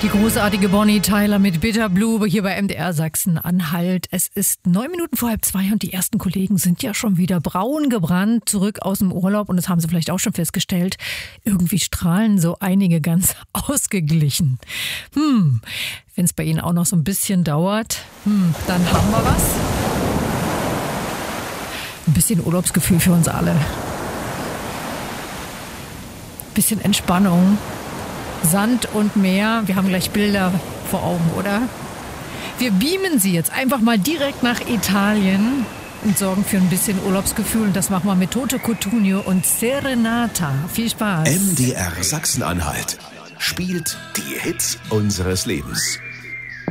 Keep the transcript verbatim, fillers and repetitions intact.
Die großartige Bonnie Tyler mit Bitter Blue hier bei M D R Sachsen-Anhalt. Es ist neun Minuten vor halb zwei und die ersten Kollegen sind ja schon wieder braun gebrannt zurück aus dem Urlaub. Und das haben sie vielleicht auch schon festgestellt. Irgendwie strahlen so einige ganz ausgeglichen. Hm, wenn es bei Ihnen auch noch so ein bisschen dauert, hm, dann haben wir was. Ein bisschen Urlaubsgefühl für uns alle. Bisschen Entspannung. Sand und Meer, wir haben gleich Bilder vor Augen, oder? Wir beamen Sie jetzt einfach mal direkt nach Italien und sorgen für ein bisschen Urlaubsgefühl. Und das machen wir mit Toto Cutugno und Serenata. Viel Spaß. M D R Sachsen-Anhalt spielt die Hits unseres Lebens.